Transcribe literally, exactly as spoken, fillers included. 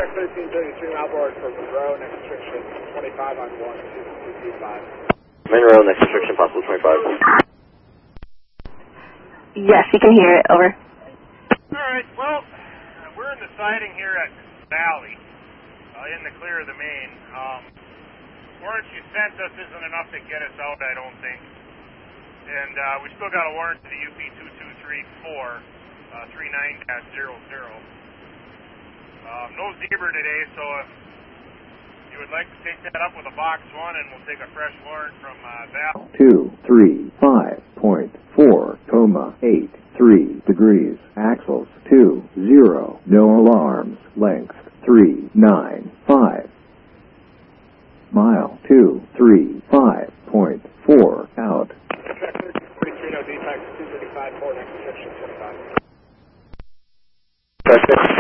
thirteen thirty-three outboard for Monroe, next restriction twenty-five on one two two five. Monroe, next restriction possible twenty-five. Yes, you can hear it. Over. Alright, well, uh, we're in the siding here at Valley, uh, in the clear of the main. Um, warrant you sent us isn't enough to get us out, I don't think. And uh, we still got a warrant to the U P two two three four, uh, three nine dash zero zero. Um, no zebra today, so if you would like to take that up with a box one, and we'll take a fresh warrant from uh, Val. two three five point four, coma eight three degrees, axles two zero, no alarms, length three nine five, mile two three five point four, out. Track thirteen forty-three, no defects, two thirty-five, four, next restriction twenty-five. Perfect.